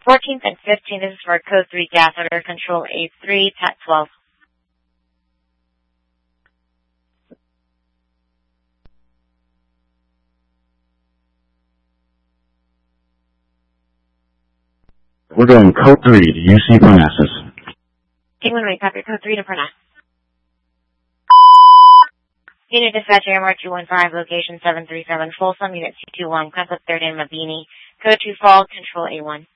14th and 15th, this is for code 3 gas order, control A3, TAT 12. We're doing code 3 to UC Parnassus. Kingman, wait, copy code 3 to Parnassus. Unit dispatch MR215, location 737, Folsom, unit C21, Concept 3rd in Mabini, code 2 fall, control A1.